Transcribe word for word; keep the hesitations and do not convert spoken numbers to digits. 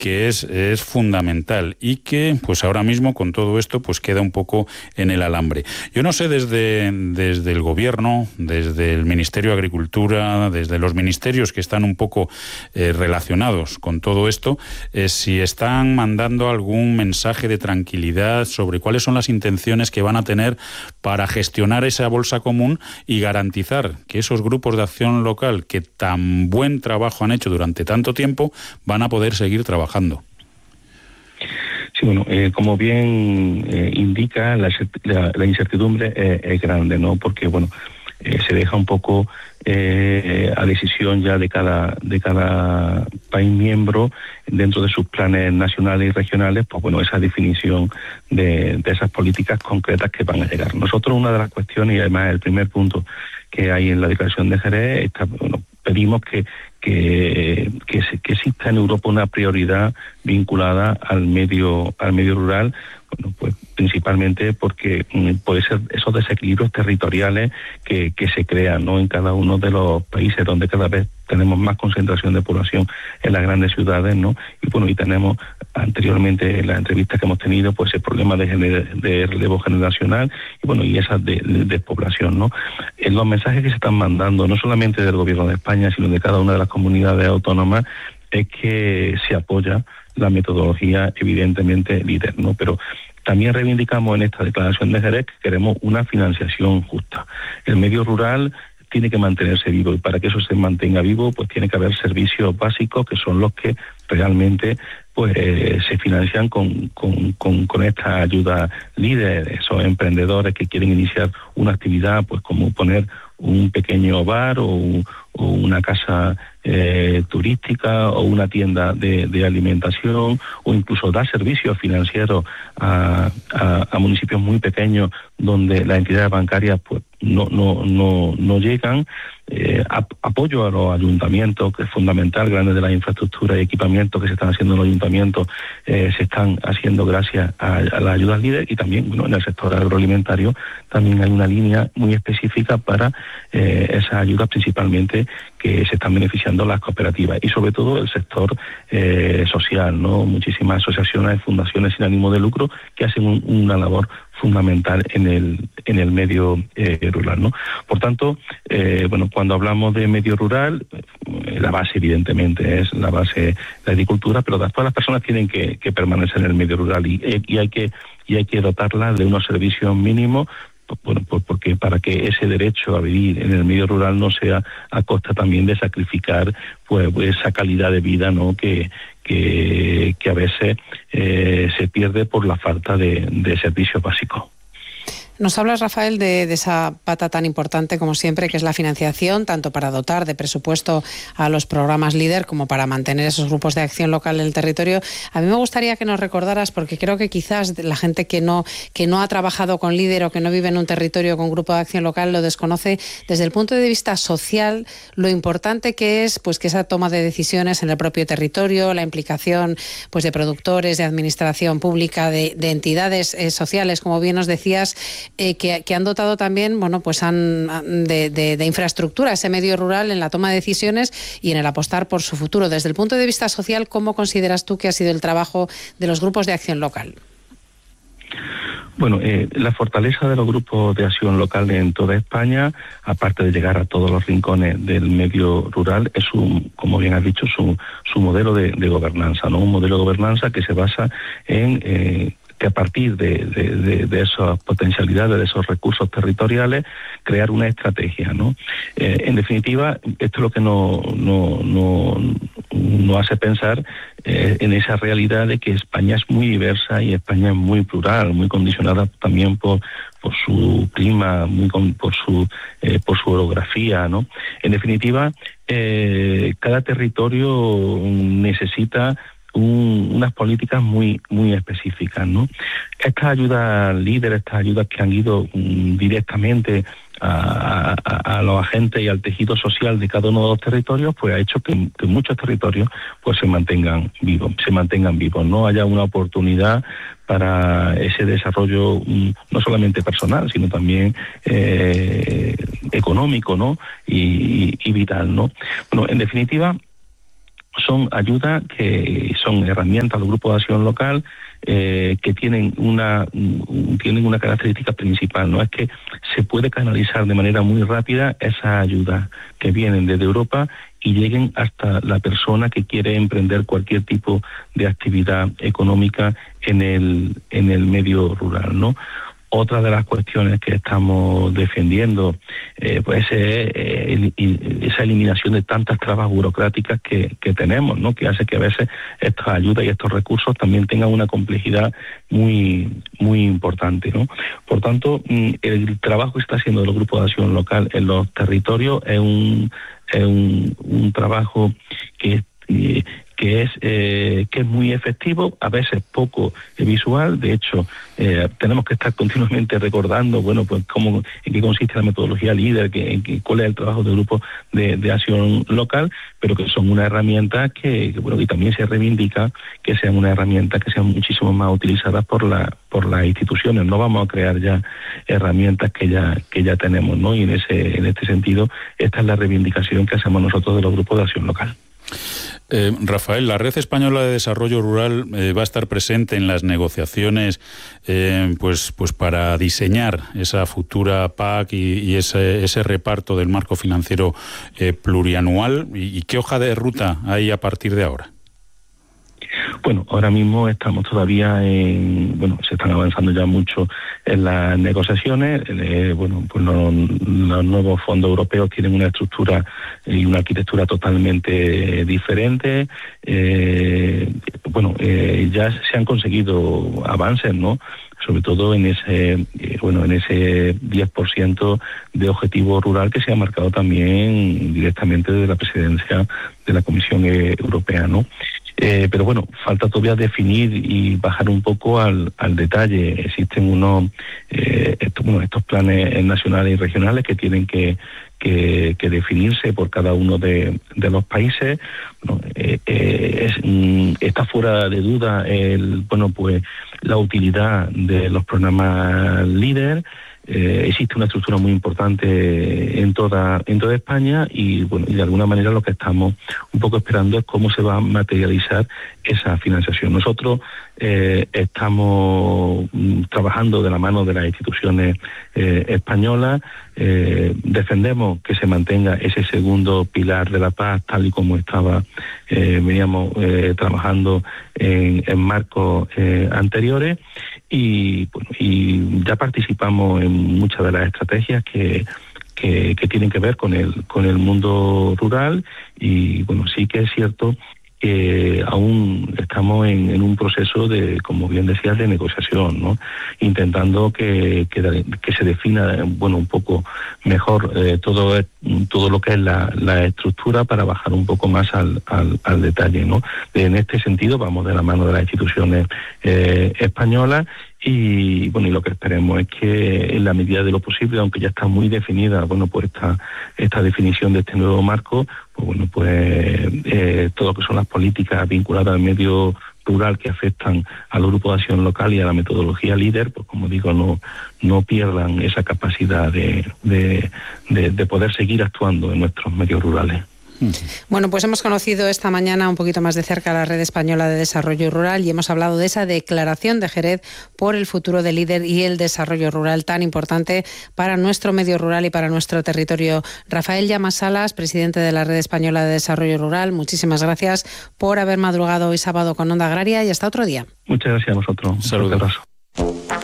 que es, es fundamental y que pues ahora mismo con todo esto pues queda un poco en el alambre. Yo no sé desde, desde el Gobierno, desde el Ministerio de Agricultura, desde los ministerios que están un poco eh, relacionados con todo esto, eh, si están mandando algún mensaje de tranquilidad sobre cuáles son las intenciones que van a tener para gestionar esa bolsa común y garantizar que esos grupos de acción local que tan buen trabajo han hecho durante tanto tiempo van a poder seguir trabajando. Sí, bueno, eh, como bien eh, indica, la, la, la incertidumbre eh, es grande, ¿no? Porque, bueno, eh, se deja un poco eh, a decisión ya de cada de cada país miembro dentro de sus planes nacionales y regionales, pues bueno, esa definición de, de esas políticas concretas que van a llegar. Nosotros una de las cuestiones, y además el primer punto que hay en la Declaración de Jerez, está, bueno, pedimos que que que, se, que exista en Europa una prioridad vinculada al medio al medio rural, bueno, pues principalmente porque mm, puede ser esos desequilibrios territoriales que, que se crean, ¿no?, en cada uno de los países donde cada vez tenemos más concentración de población en las grandes ciudades, ¿no? Y bueno, y tenemos anteriormente en las entrevistas que hemos tenido, pues el problema de, gener- de relevo generacional y bueno, y esa de, de, de población, ¿no? En los mensajes que se están mandando, no solamente del Gobierno de España, sino de cada una de las comunidades autónomas, es que se apoya la metodología evidentemente líder, ¿no? Pero también reivindicamos en esta declaración de Jerez que queremos una financiación justa. El medio rural tiene que mantenerse vivo y para que eso se mantenga vivo pues tiene que haber servicios básicos que son los que realmente pues eh, se financian con, con, con, con esta ayuda líder, esos emprendedores que quieren iniciar una actividad pues como poner un pequeño bar o, o una casa eh, turística o una tienda de, de alimentación o incluso dar servicios financieros a, a, a municipios muy pequeños donde las entidades bancarias pues no no no no llegan. Eh, ap- apoyo a los ayuntamientos, que es fundamental, grandes de las infraestructuras y equipamientos que se están haciendo en los ayuntamientos eh, se están haciendo gracias a, a las ayudas líder y también bueno, en el sector agroalimentario también hay una línea muy específica para eh, esas ayudas principalmente que se están beneficiando las cooperativas y sobre todo el sector eh, social, ¿no? Muchísimas asociaciones, fundaciones sin ánimo de lucro que hacen un, una labor fundamental en el en el medio eh, rural, ¿no? Por tanto, eh, bueno, cuando hablamos de medio rural, eh, la base evidentemente es la base la agricultura, pero todas las personas tienen que, que permanecer en el medio rural y, y hay que y hay que dotarlas de unos servicios mínimos. Bueno, pues porque para que ese derecho a vivir en el medio rural no sea a costa también de sacrificar pues esa calidad de vida, ¿no?, que que, que a veces eh, se pierde por la falta de, de servicios básicos. Nos hablas, Rafael, de, de esa pata tan importante como siempre, que es la financiación, tanto para dotar de presupuesto a los programas líder como para mantener esos grupos de acción local en el territorio. A mí me gustaría que nos recordaras, porque creo que quizás la gente que no, que no ha trabajado con líder o que no vive en un territorio con grupo de acción local lo desconoce, desde el punto de vista social, lo importante que es pues que esa toma de decisiones en el propio territorio, la implicación pues de productores, de administración pública, de, de entidades eh, sociales, como bien nos decías, Eh, que, que han dotado también, bueno, pues han de, de, de infraestructura ese medio rural en la toma de decisiones y en el apostar por su futuro. Desde el punto de vista social, ¿cómo consideras tú que ha sido el trabajo de los grupos de acción local? Bueno, eh, la fortaleza de los grupos de acción local en toda España, aparte de llegar a todos los rincones del medio rural, es un, como bien has dicho, su, su modelo de, de gobernanza, ¿no? Un modelo de gobernanza que se basa en eh, que a partir de, de, de, de esas potencialidades, de esos recursos territoriales, crear una estrategia, ¿no? Eh, en definitiva, esto es lo que nos no, no, no hace pensar eh, en esa realidad de que España es muy diversa y España es muy plural, muy condicionada también por por su clima, muy con, por su eh, por su orografía, ¿no? En definitiva, eh, cada territorio necesita Un, unas políticas muy muy específicas, ¿no? Estas ayudas líderes, estas ayudas que han ido um, directamente a, a, a los agentes y al tejido social de cada uno de los territorios, pues ha hecho que, que muchos territorios pues se mantengan vivos, se mantengan vivos, no haya una oportunidad para ese desarrollo um, no solamente personal, sino también eh, económico, ¿no? Y, y vital, ¿no? Bueno, en definitiva, son ayudas que son herramientas del Grupo de Acción Local eh, que tienen una tienen una característica principal, no es que se puede canalizar de manera muy rápida esas ayudas que vienen desde Europa y lleguen hasta la persona que quiere emprender cualquier tipo de actividad económica en el en el medio rural, ¿no? Otra de las cuestiones que estamos defendiendo eh, pues es eh, el, el, esa eliminación de tantas trabas burocráticas que, que tenemos, ¿no? Que hace que a veces estas ayudas y estos recursos también tengan una complejidad muy muy importante, ¿no? Por tanto, el trabajo que está haciendo el Grupo de Acción Local en los territorios es un es un, un trabajo que eh, que es eh, que es muy efectivo, a veces poco eh, visual. De hecho, eh, tenemos que estar continuamente recordando, bueno, pues cómo, en qué consiste la metodología líder, que, en qué, cuál es el trabajo del grupo de, de acción local, pero que son una herramienta que, que, bueno, y también se reivindica que sean una herramienta que sean muchísimo más utilizadas por la por las instituciones. No vamos a crear ya herramientas que ya que ya tenemos, ¿no? Y en ese en este sentido, esta es la reivindicación que hacemos nosotros de los grupos de acción local. Eh, Rafael, la Red Española de Desarrollo Rural eh, va a estar presente en las negociaciones eh, pues, pues para diseñar esa futura P A C y, y ese, ese reparto del marco financiero eh, plurianual. ¿Y, ¿Y qué hoja de ruta hay a partir de ahora? Bueno, ahora mismo estamos todavía en, bueno, se están avanzando ya mucho en las negociaciones. Eh, bueno, pues los, los nuevos fondos europeos tienen una estructura y una arquitectura totalmente diferente. Eh, bueno, eh, ya se han conseguido avances, ¿no? Sobre todo en ese eh, bueno en ese diez por ciento de objetivo rural que se ha marcado también directamente desde la presidencia de la Comisión Europea, ¿no? Eh, pero bueno, falta todavía definir y bajar un poco al, al detalle. Existen unos eh, estos, bueno, estos planes nacionales y regionales que tienen que Que, que definirse por cada uno de, de los países. Bueno, eh, eh, es, mm, está fuera de duda el bueno pues la utilidad de los programas líder. Eh, existe una estructura muy importante en toda en toda España y bueno y de alguna manera lo que estamos un poco esperando es cómo se va a materializar esa financiación. Nosotros eh, estamos mm, trabajando de la mano de las instituciones eh, españolas. Eh, defendemos que se mantenga ese segundo pilar de la paz tal y como estaba eh, veníamos eh, trabajando en, en marcos eh, anteriores y, bueno, y ya participamos en muchas de las estrategias que que, que tienen que ver con el con el mundo rural y bueno sí que es cierto que aún estamos en, en un proceso de, como bien decías, de negociación, ¿no? Intentando que, que, que se defina, bueno, un poco mejor eh, todo todo lo que es la, la estructura para bajar un poco más al, al, al detalle, ¿no? En este sentido vamos de la mano de las instituciones eh, españolas y bueno y lo que esperemos es que en la medida de lo posible, aunque ya está muy definida, bueno, pues esta esta definición de este nuevo marco, pues bueno, pues eh, todo lo que son las políticas vinculadas al medio rural que afectan al grupo de acción local y a la metodología líder, pues como digo, no no pierdan esa capacidad de, de, de, de poder seguir actuando en nuestros medios rurales. Bueno, pues hemos conocido esta mañana un poquito más de cerca la Red Española de Desarrollo Rural y hemos hablado de esa declaración de Jerez por el futuro del líder y el desarrollo rural tan importante para nuestro medio rural y para nuestro territorio. Rafael Llamas Salas, presidente de la Red Española de Desarrollo Rural, muchísimas gracias por haber madrugado hoy sábado con Onda Agraria y hasta otro día. Muchas gracias a vosotros. Saludos.